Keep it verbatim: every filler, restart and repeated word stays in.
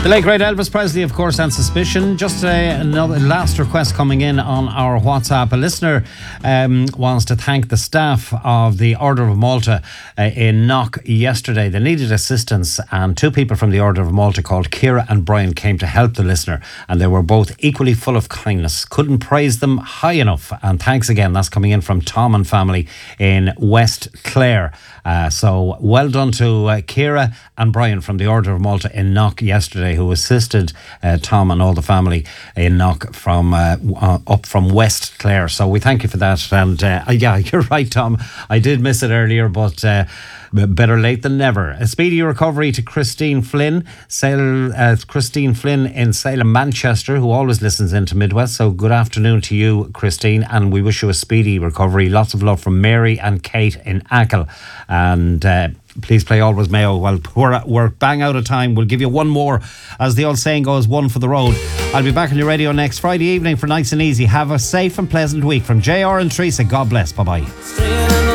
The late great Elvis Presley, of course, and Suspicion. Just a, another last request coming in on our WhatsApp. A listener um, wants to thank the staff of the Order of Malta uh, in Knock yesterday. They needed assistance, and two people from the Order of Malta called Ciara and Brian came to help the listener, and they were both equally full of kindness. Couldn't praise them high enough. And thanks again. That's coming in from Tom and family in West Clare. Uh, so well done to uh, Ciara and Brian from the Order of Malta in Knock yesterday, who assisted uh, Tom and all the family in Knock from uh, uh, up from West Clare. So we thank you for that. And uh, yeah, you're right, Tom. I did miss it earlier, but uh, better late than never. A speedy recovery to Christine Flynn, Sale, uh, Christine Flynn in Salem, Manchester, who always listens into Midwest. So good afternoon to you, Christine, and we wish you a speedy recovery. Lots of love from Mary and Kate in Achill. And uh, please play Always Mayo. Well, we're, we're bang out of time. We'll give you one more. As the old saying goes, one for the road. I'll be back on your radio next Friday evening for Nice and Easy. Have a safe and pleasant week. From J R and Teresa, God bless. Bye-bye.